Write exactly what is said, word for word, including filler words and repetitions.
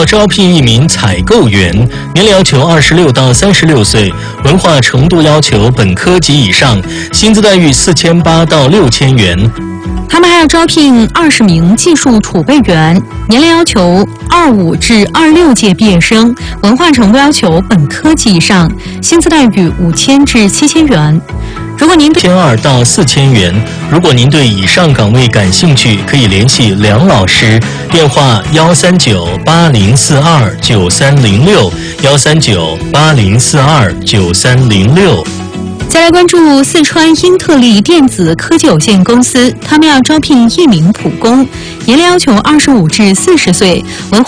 招聘一名采购员，年龄要求二十六到三十六岁，文化程度要求本科及以上，薪资待遇四千八到六千元。 他们还要招聘二十名技术储备员，年龄要求二五至二六届毕业生，文化程度要求本科及以上，薪资待遇五千至七千元。如果您千二到四千元。如果您对以上岗位感兴趣，可以联系梁老师，电话幺三九八零四二九三零六幺三九八零四二九三零六。 再来关注四川英特利电子科技有限公司，他们要招聘一名普工，年龄要求二十五至四十岁，文